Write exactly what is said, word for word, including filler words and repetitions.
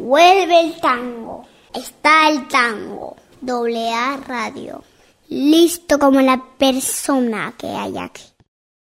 vuelve el tango. Está el tango. Doble A Radio. Listo como la persona que hay aquí.